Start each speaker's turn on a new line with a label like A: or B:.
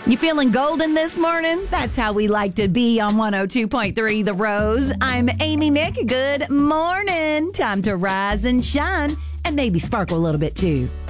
A: You feeling golden this morning? That's how we like to be on 102.3 The Rose. I'm Amy Nick. Good morning. Time to rise and shine and maybe sparkle a little bit too.